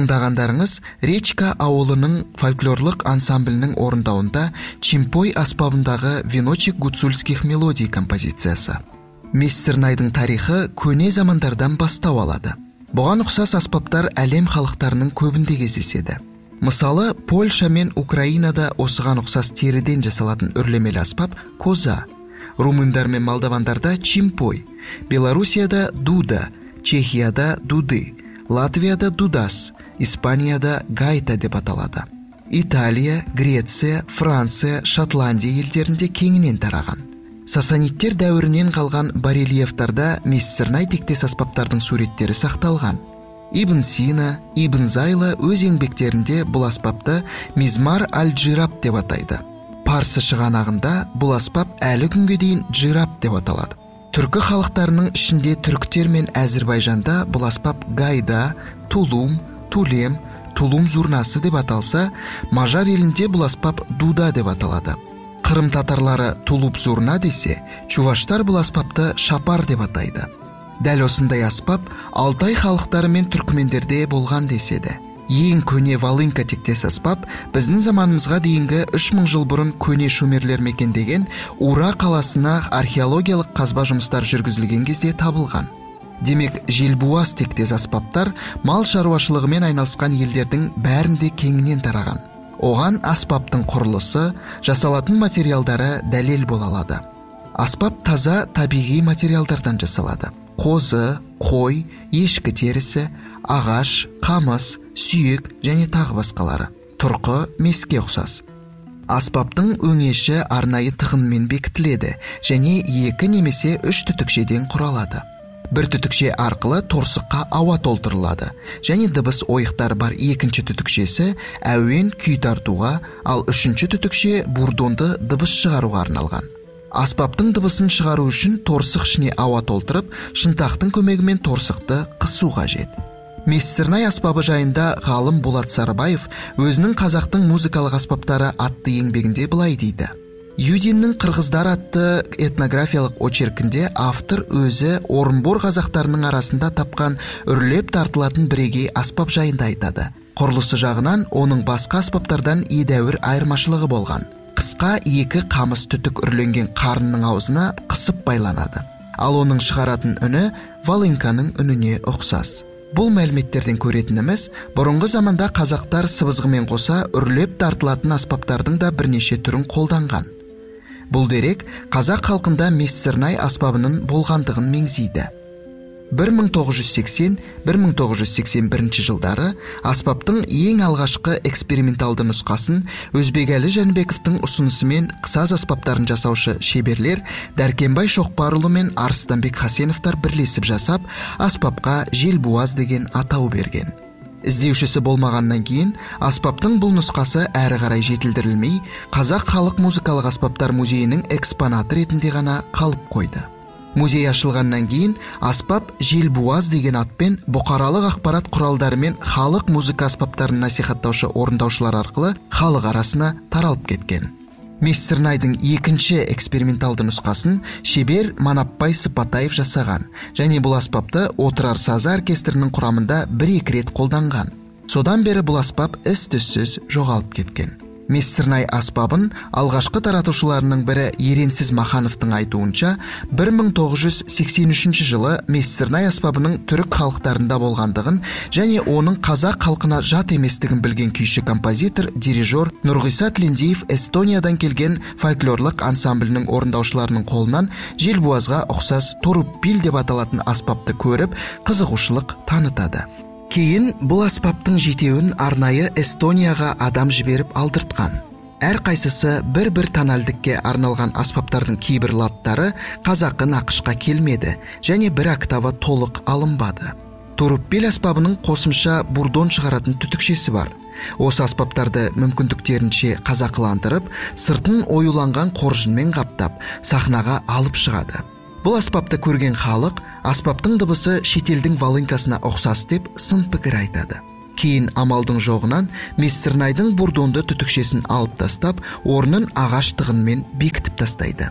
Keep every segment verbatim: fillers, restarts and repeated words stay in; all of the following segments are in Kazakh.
Тыңдағандарыңыз Речка ауылының фольклорлық ансамблінің орындауында Чимпой аспабындағы «Веночек гуцульских мелодий» композициясы. Мессернайдың тарихы көне замандардан бастау алады. Бұған ұқсас аспаптар әлем халықтарының көбінде кездеседі. Мысалы, Польша мен Украинада осыған ұқсас теріден жасалатын үрлемелі аспап коза, румындар мен молдавандарда чимпой, Белоруссияда дуда, Чехияда дуды, Латвияда дудас, Испанияда гайта деп аталады. Италия, Греция, Франция, Шотландия елдерінде кеңінен тараған. Сасаниттер дәуірінен қалған барельефтарда Мессернай тектес аспаптардың суреттері сақталған. Ибн Сина, Ибн Зайла өз еңбектерінде бұл аспапты мизмар аль-джираб деп атайды. Парсы шығанағында бұл аспап әлі күнге дейін джираб деп аталады. Түркі халықтарының ішінде түріктер мен Әзірбайжанда бұл аспап гайда, тулум, тулем, тулум зурнасы деп аталса, Мажар елінде бұл аспап дуда деп аталады. Қырым татарлары тулуп зурна десе, чуваштар бұл аспапты шапар деп атайды. Дәл осындай аспап Алтай халықтары мен түркмендерде болған деседі. Ең көне волынка тектес аспап біздің заманымызға дейінгі үш мың жыл бұрын көне шумерлер мекендеген Ура қаласына археологиялық қазба жұмыстар жүргізілген кезде табылған. Демек, желбуаз тектес аспаптар мал шаруашылығымен айналысқан елдердің бәрінде кеңінен тараған. Оған аспаптың құрылысы, жасалатын материалдары дәлел бола алады. Аспап таза табиғи материалдардан жасалады. Қозы, қой, ешкі терісі, ағаш, қамыс, сүйек және тағы басқалары. Тұрқы, меске ұқсас. Аспаптың өңеші арнайы тығынмен бекітіледі және екі немесе үш түтікшеден құралады. Бір түтікше арқылы торсыққа ауа толтырылады және дыбыс ойықтар бар екінші түтікшесі әуен күй тартуға, ал үшінші түтікше бурдонды дыбыс шығаруға арналған. Аспаптың дыбысын шығару үшін торсық ішіне ауа толтырып, шынтақтың көмегімен торсықты қысу қажет. Мессернай аспабы жайында ғалым Болат Сарыбаев өзінің қазақтың музыкалық аспаптары атты еңбегінде былай дейді. Юдиннің қырғыздар атты этнографиялық очеркінде автор өзі Орынбор қазақтарының арасында тапқан үрлеп тартылатын бірегей аспап жайында айтады. Құрылысы жағынан оның басқа аспаптардан едәуір айырмашылығы болған. Қысқа екі қамыс түтік үрленген қарынның аузына қысып байланады. Ал оның шығаратын үні волынканың үніне ұқсас. Бұл мәліметтерден көретініміз, бұрынғы заманда қазақтар сыбызғымен қоса үрлеп тартылатын аспаптардың да бірнеше түрін қолданған. Бұл дерек қазақ халқында Мессернай аспабының болғандығын меңзейді. бір мың тоғыз жүз сексен - бір мың тоғыз жүз сексен бірінші жылдары аспаптың ең алғашқы эксперименталды нұсқасын Өзбекәлі Жәнібековтың ұсынысымен қысаз аспаптарын жасаушы шеберлер Дәркембай Шоқпарұлы мен Арыстанбек Хасеновтар бірлесіп жасап, аспапқа желбуаз деген атау берген. Іздеушісі болмағаннан кейін аспаптың бұл нұсқасы әрі қарай жетілдірілмей, Қазақ халық музыкалық аспаптар музейінің экспонаты ретінде ғана қалып қойды. Музей ашылғаннан кейін аспап желбуаз деген атпен бұқаралық ақпарат құралдары мен халық музыка аспаптарын насихаттаушы орындаушылар арқылы халық арасына таралып кеткен. Мессернайдың екінші эксперименталды нұсқасын шебер Манапбай Сыпатаев жасаған және бұл аспапты Отырар сазы оркестрінің құрамында бір-екі рет қолданған. Содан бері бұл аспап із-түзсіз жоғалып кеткен. Мессернай аспабын алғашқы таратушыларының бірі Еренсіз Махановтың айтуынша, бір мың тоғыз жүз сексен үшінші жылы Мессернай аспабының түрік халықтарында болғандығын және оның қазақ халқына жат еместігін білген күйші композитор, дирижер Нұрғиса Тілендиев Эстониядан келген фольклорлық ансамблінің орындаушыларының қолынан желбуазға ұқсас торуппил деп аталатын аспапты көріп, қызығушылық танытады. Кейін бұл аспаптың жетеуін арнайы Эстонияға адам жіберіп алдыртқан. Әр қайсысы бір-бір тональдікке арналған аспаптардың кейбір латтары қазақы нақышқа келмеді және бір октава толық алынбады. Торуппил аспабының қосымша бурдон шығаратын түтікшесі бар. Осы аспаптарды мүмкіндіктерінше қазақыландырып, сыртын оюланған қоржынмен қаптап, сахнаға алып шығады. Бұл аспапты көрген халық, аспаптың дыбысы шетелдің волынкасына ұқсас деп сын пікір айтады. Кейін амалдың жоғынан Мессернайдың бурдонды түтікшесін алып тастап, орнын ағаш тығынмен бекітіп тастайды.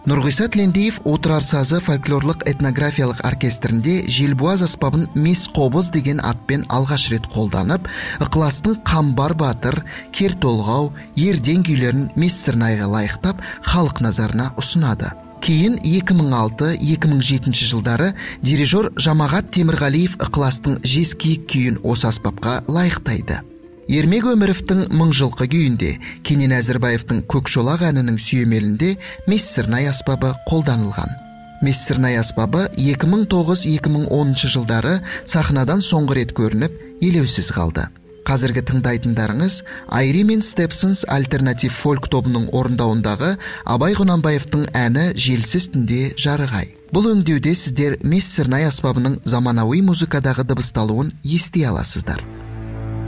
Нұрғиса Тілендиев Отырар сазы фольклорлық этнографиялық оркестрінде желбуаз аспабын мес қобыз деген атпен алғаш рет қолданып, ықыластың Қамбар батыр, Кертолғау, Ерден күйлерін мес сырнайға лайықтап, халық назарына ұсынады. Кейін екі мың алты - екі мың жетінші жылдары дирижер Жамағат Темірғалиев ықыластың жез-киік күйін осы аспапқа лайықтайды. Ермек Өміровтің мың жылқы күйінде, Кенен Әзірбаевтың Көкшолақ әнінің сүйемелінде мес сырнай аспабы қолданылған. Мес сырнай аспабы екі мың тоғыз - екі мың оныншы жылдары сахнадан соңғы рет көрініп, елеусіз қалды. Қазіргі тыңдайтындарыңыз Айри мен Степсонс альтернатив фольк тобының орындауындағы Абай Құнанбаевтың әні Желсіз түнде жарығай. Бұл өңдеуде сіздер мес сырнай аспабының заманауи музыкадағы дыбысталуын ести аласыздар.